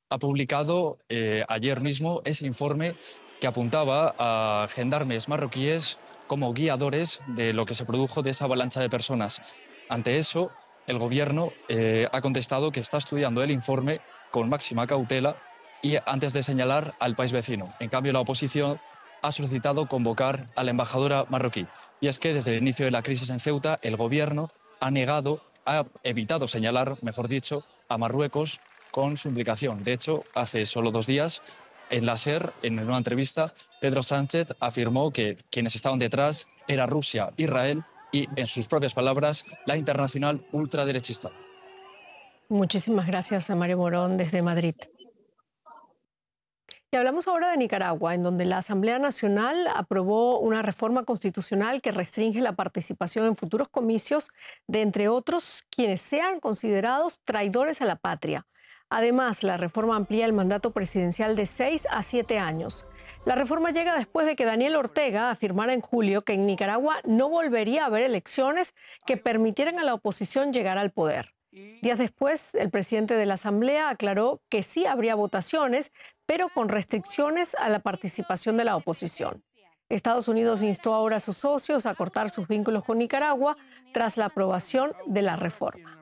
ha publicado ayer mismo ese informe que apuntaba a gendarmes marroquíes como guiadores de lo que se produjo de esa avalancha de personas. Ante eso, el gobierno ha contestado que está estudiando el informe con máxima cautela y antes de señalar al país vecino. En cambio, la oposición ha solicitado convocar a la embajadora marroquí. Y es que desde el inicio de la crisis en Ceuta, el gobierno ha evitado señalar, mejor dicho, a Marruecos con su implicación. De hecho, hace solo 2 días, en la SER, en una entrevista, Pedro Sánchez afirmó que quienes estaban detrás era Rusia, Israel y, en sus propias palabras, la internacional ultraderechista. Muchísimas gracias a Mario Morón desde Madrid. Y hablamos ahora de Nicaragua, en donde la Asamblea Nacional aprobó una reforma constitucional que restringe la participación en futuros comicios de, entre otros, quienes sean considerados traidores a la patria. Además, la reforma amplía el mandato presidencial de 6 a 7 años. La reforma llega después de que Daniel Ortega afirmara en julio que en Nicaragua no volvería a haber elecciones que permitieran a la oposición llegar al poder. Días después, el presidente de la Asamblea aclaró que sí habría votaciones, pero con restricciones a la participación de la oposición. Estados Unidos instó ahora a sus socios a cortar sus vínculos con Nicaragua tras la aprobación de la reforma.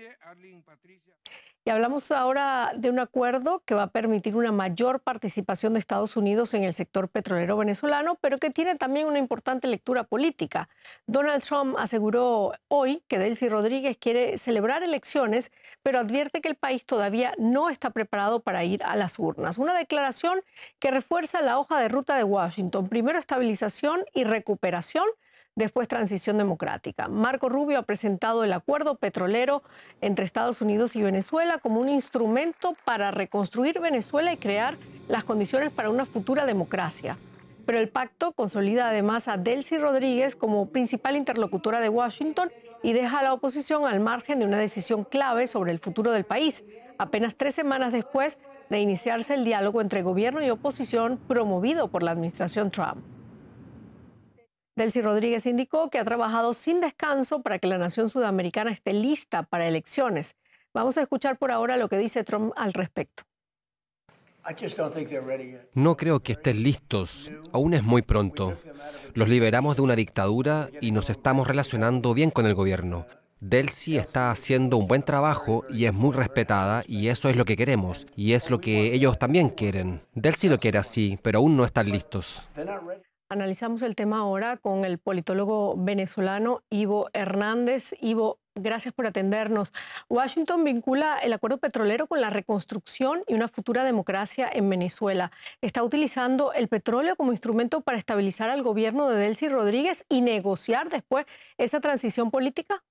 Y hablamos ahora de un acuerdo que va a permitir una mayor participación de Estados Unidos en el sector petrolero venezolano, pero que tiene también una importante lectura política. Donald Trump aseguró hoy que Delcy Rodríguez quiere celebrar elecciones, pero advierte que el país todavía no está preparado para ir a las urnas. Una declaración que refuerza la hoja de ruta de Washington: primero estabilización y recuperación, después transición democrática. Marco Rubio ha presentado el acuerdo petrolero entre Estados Unidos y Venezuela como un instrumento para reconstruir Venezuela y crear las condiciones para una futura democracia. Pero el pacto consolida además a Delcy Rodríguez como principal interlocutora de Washington y deja a la oposición al margen de una decisión clave sobre el futuro del país, apenas 3 semanas después de iniciarse el diálogo entre gobierno y oposición promovido por la administración Trump. Delcy Rodríguez indicó que ha trabajado sin descanso para que la nación sudamericana esté lista para elecciones. Vamos a escuchar por ahora lo que dice Trump al respecto. No creo que estén listos. Aún es muy pronto. Los liberamos de una dictadura y nos estamos relacionando bien con el gobierno. Delcy está haciendo un buen trabajo y es muy respetada, y eso es lo que queremos, y es lo que ellos también quieren. Delcy lo quiere así, pero aún no están listos. Analizamos el tema ahora con el politólogo venezolano Ivo Hernández. Ivo, gracias por atendernos. Washington vincula el acuerdo petrolero con la reconstrucción y una futura democracia en Venezuela. ¿Está utilizando el petróleo como instrumento para estabilizar al gobierno de Delcy Rodríguez y negociar después esa transición política?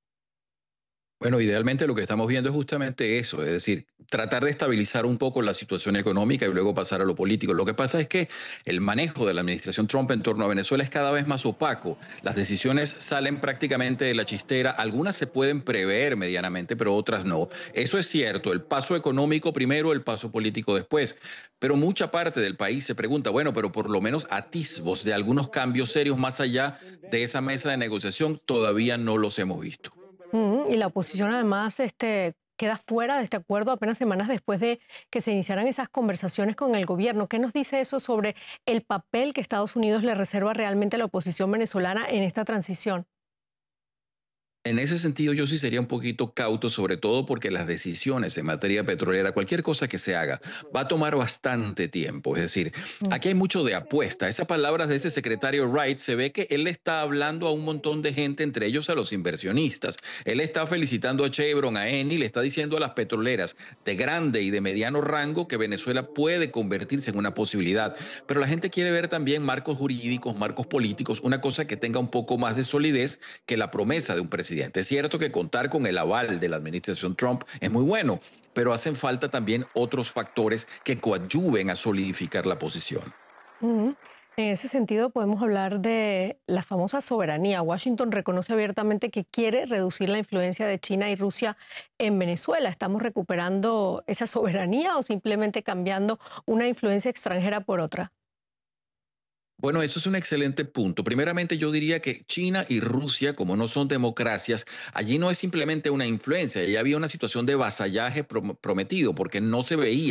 Bueno, idealmente lo que estamos viendo es justamente eso, es decir, tratar de estabilizar un poco la situación económica y luego pasar a lo político. Lo que pasa es que el manejo de la administración Trump en torno a Venezuela es cada vez más opaco. Las decisiones salen prácticamente de la chistera, algunas se pueden prever medianamente, pero otras no. Eso es cierto, el paso económico primero, el paso político después. Pero mucha parte del país se pregunta, bueno, pero por lo menos atisbos de algunos cambios serios más allá de esa mesa de negociación todavía no los hemos visto. Y la oposición además queda fuera de este acuerdo apenas semanas después de que se iniciaran esas conversaciones con el gobierno. ¿Qué nos dice eso sobre el papel que Estados Unidos le reserva realmente a la oposición venezolana en esta transición? En ese sentido, yo sí sería un poquito cauto, sobre todo porque las decisiones en materia petrolera, cualquier cosa que se haga, va a tomar bastante tiempo. Es decir, Mm. aquí hay mucho de apuesta. Esas palabras de ese secretario Wright, se ve que él le está hablando a un montón de gente, entre ellos a los inversionistas. Él está felicitando a Chevron, a Eni, le está diciendo a las petroleras de grande y de mediano rango que Venezuela puede convertirse en una posibilidad. Pero la gente quiere ver también marcos jurídicos, marcos políticos, una cosa que tenga un poco más de solidez que la promesa de un presidente. Es cierto que contar con el aval de la administración Trump es muy bueno, pero hacen falta también otros factores que coadyuven a solidificar la posición. Ujú. En ese sentido, podemos hablar de la famosa soberanía. Washington reconoce abiertamente que quiere reducir la influencia de China y Rusia en Venezuela. ¿Estamos recuperando esa soberanía o simplemente cambiando una influencia extranjera por otra? Bueno, eso es un excelente punto. Primeramente, yo diría que China y Rusia, como no son democracias, allí no es simplemente una influencia, allí había una situación de vasallaje prometido, porque no se veía